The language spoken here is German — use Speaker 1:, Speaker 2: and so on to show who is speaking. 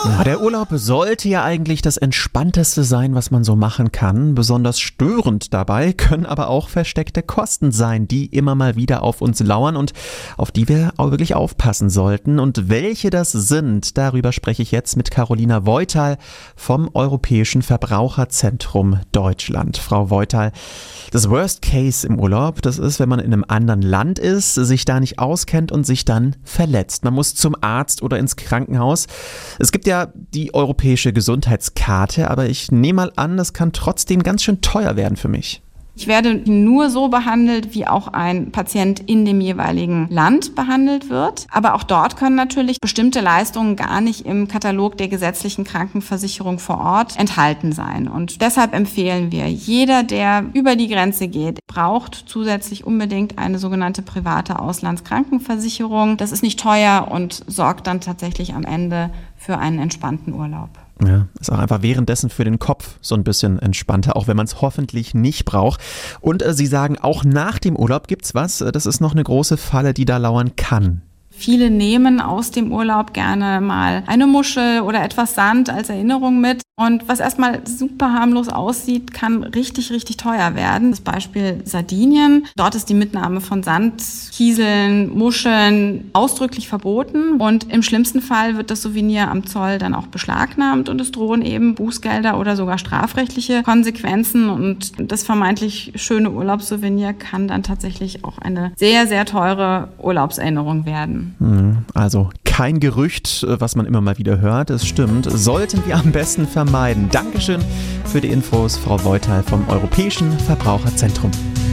Speaker 1: Ja, der Urlaub sollte ja eigentlich das Entspannteste sein, was man so machen kann. Besonders störend dabei können aber auch versteckte Kosten sein, die immer mal wieder auf uns lauern und auf die wir auch wirklich aufpassen sollten. Und welche das sind, darüber spreche ich jetzt mit Carolina Voital vom Europäischen Verbraucherzentrum Deutschland. Frau Voital, das Worst Case im Urlaub, das ist, wenn man in einem anderen Land ist, sich da nicht auskennt und sich dann verletzt. Man muss zum Arzt oder ins Krankenhaus. Es gibt ja die europäische Gesundheitskarte, aber ich nehme mal an, das kann trotzdem ganz schön teuer werden für mich.
Speaker 2: Ich werde nur so behandelt, wie auch ein Patient in dem jeweiligen Land behandelt wird. Aber auch dort können natürlich bestimmte Leistungen gar nicht im Katalog der gesetzlichen Krankenversicherung vor Ort enthalten sein. Und deshalb empfehlen wir, jeder, der über die Grenze geht, braucht zusätzlich unbedingt eine sogenannte private Auslandskrankenversicherung. Das ist nicht teuer und sorgt dann tatsächlich am Ende für einen entspannten Urlaub.
Speaker 1: Ja, ist auch einfach währenddessen für den Kopf so ein bisschen entspannter, auch wenn man es hoffentlich nicht braucht. Und Sie sagen, auch nach dem Urlaub gibt's was. Das ist noch eine große Falle, die da lauern kann.
Speaker 2: Viele nehmen aus dem Urlaub gerne mal eine Muschel oder etwas Sand als Erinnerung mit. Und was erstmal super harmlos aussieht, kann richtig, richtig teuer werden. Das Beispiel Sardinien. Dort ist die Mitnahme von Sand, Kieseln, Muscheln ausdrücklich verboten. Und im schlimmsten Fall wird das Souvenir am Zoll dann auch beschlagnahmt und es drohen eben Bußgelder oder sogar strafrechtliche Konsequenzen. Und das vermeintlich schöne Urlaubssouvenir kann dann tatsächlich auch eine sehr, sehr teure Urlaubserinnerung werden.
Speaker 1: Also kein Gerücht, was man immer mal wieder hört. Es stimmt, sollten wir am besten vermeiden. Dankeschön für die Infos, Frau Voital vom Europäischen Verbraucherzentrum.